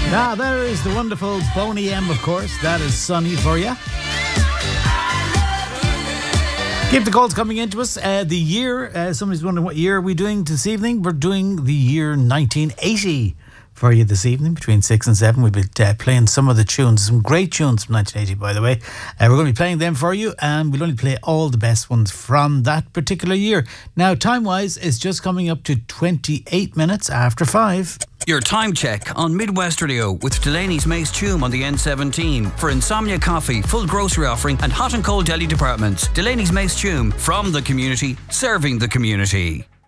Now, there is the wonderful Boney M, of course. That is Sunny for you. Keep the calls coming into us. The year, somebody's wondering what year are we doing this evening? We're doing the year 1980 for you this evening between 6 and 7. We'll be playing some of the tunes, some great tunes from 1980, by the way. We're going to be playing them for you, and we'll only play all the best ones from that particular year. Now, time-wise, it's just coming up to 28 minutes after 5. Your time check on Midwest Radio with Delaney's Mace Tume on the N17 for Insomnia Coffee, full grocery offering and hot and cold deli departments. Delaney's Mace Tume, from the community, serving the community.